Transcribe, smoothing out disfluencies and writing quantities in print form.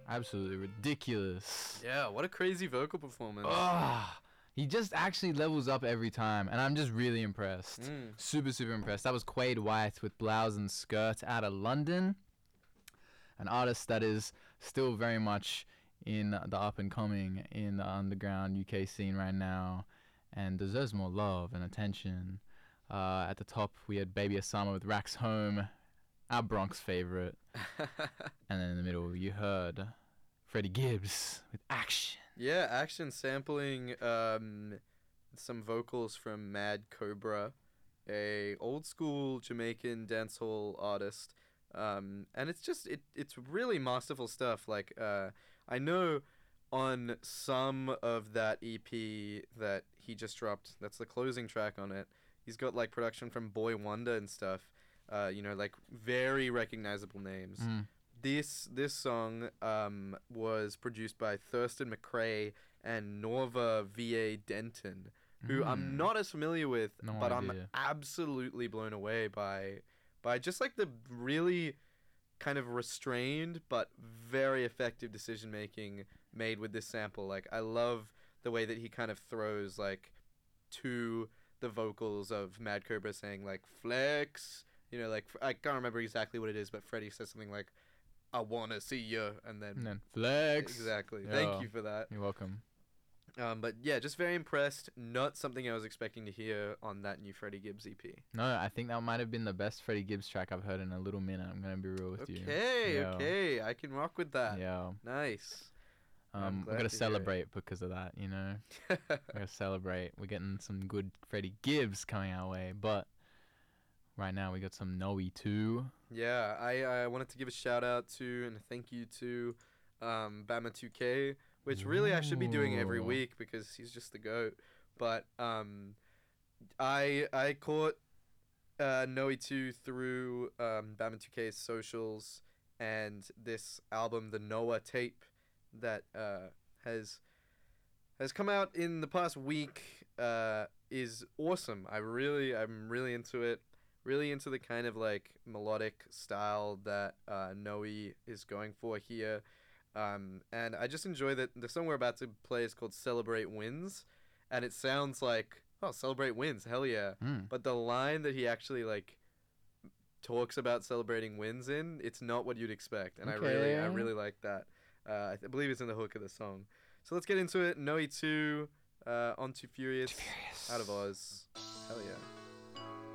Absolutely ridiculous. Yeah, what a crazy vocal performance. Ah, he just actually levels up every time, and I'm just really impressed. Super, super impressed. That was Quade White with Blouse and Skirt out of London, an artist that is still very much in the up and coming in the underground UK scene right now, and deserves more love and attention. At the top, we had Baby Osama with Racks Home, our Bronx favorite, and then in the middle, you heard Freddie Gibbs with Action. Yeah, Action sampling some vocals from Mad Cobra, a old school Jamaican dancehall artist. And it's really masterful stuff. Like I know on some of that EP that he just dropped, that's the closing track on it, he's got like production from Boy Wonder and stuff. Like very recognizable names. This song was produced by Thurston McCrae and Norva V.A. Denton, who I'm not as familiar with, but idea. I'm absolutely blown away by just like the really kind of restrained but very effective decision making made with this sample. Like I love the way that he kind of throws like to the vocals of Mad Cobra saying like flex, like I can't remember exactly what it is, but Freddie says something like I wanna see you, and then flex. Exactly. Yeah. Thank you for that. You're welcome. But yeah, just very impressed. Not something I was expecting to hear on that new Freddie Gibbs EP. No, I think that might have been the best Freddie Gibbs track I've heard in a little minute. I'm gonna be real with you. Okay, I can rock with that. Yeah. Nice. We're gonna celebrate because of that, We're gonna celebrate. We're getting some good Freddie Gibbs coming our way, but right now we got some Noe too. Yeah, I wanted to give a shout out to and a thank you to Bama 2K, which really I should be doing every week because he's just the GOAT. But I caught Noe 2 through Bama 2K's socials and this album, the Noah tape, that has come out in the past week, is awesome. I'm really into it. Really into the kind of like melodic style that Noe is going for here. And I just enjoy that the song we're about to play is called Celebrate Wins. And it sounds like, oh, celebrate wins, hell yeah. But the line that he actually like talks about celebrating wins in, it's not what you'd expect. And I really like that. I believe it's in the hook of the song. So let's get into it. Noe 2, on to Furious, out of Oz. Hell yeah.